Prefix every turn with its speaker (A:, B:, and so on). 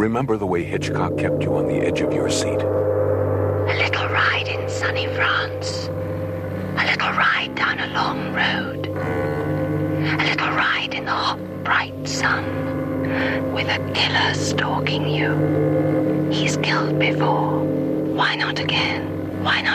A: Remember the way Hitchcock kept you on the edge of your seat?
B: A little ride in sunny France. A little ride down a long road. A little ride in the hot, bright sun. With a killer stalking you. He's killed before. Why not again? Why not?